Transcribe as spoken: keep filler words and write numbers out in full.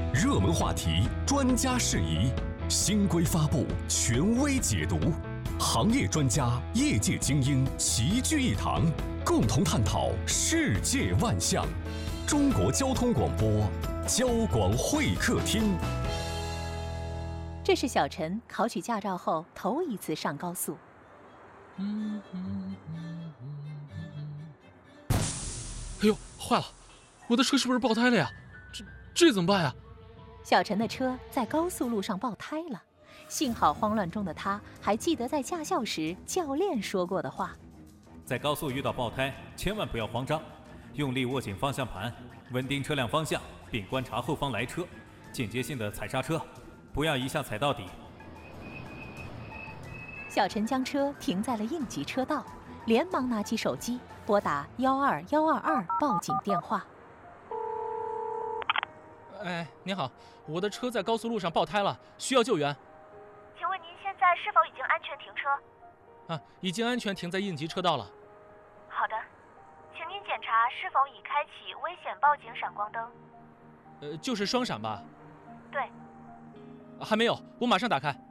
热门话题，专家释疑，新规发布，权威解读，行业专家、业界精英齐聚一堂，共同探讨世界万象。中国交通广播，交广会客厅。 这是小陈考取驾照后头一次上高速。 嗯嗯嗯嗯。哎呦，坏了！我的车是不是爆胎了呀？这这怎么办呀？ 小陈的车在高速路上爆胎了，幸好慌乱中的他还记得在驾校时教练说过的话： 在高速遇到爆胎，千万不要慌张，用力握紧方向盘，稳定车辆方向，并观察后方来车，间接性的踩刹车，不要一下踩到底。 小陈将车停在了应急车道，连忙拿起手机拨打幺二幺二二报警电话。 哎，您好，我的车在高速路上爆胎了，需要救援。 请问您现在是否已经安全停车？ 啊，已经安全停在应急车道了。 好的，请您检查是否已开启危险报警闪光灯。 呃，就是双闪吧？ 对。 还没有，我马上打开。